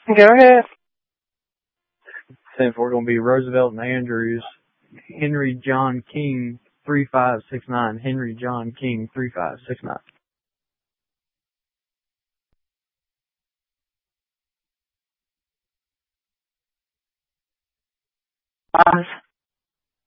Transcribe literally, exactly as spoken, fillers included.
Go ahead. Since we're going to be Roosevelt and Andrews, Henry John King, three five six nine. Henry John King, three five six nine. Pause.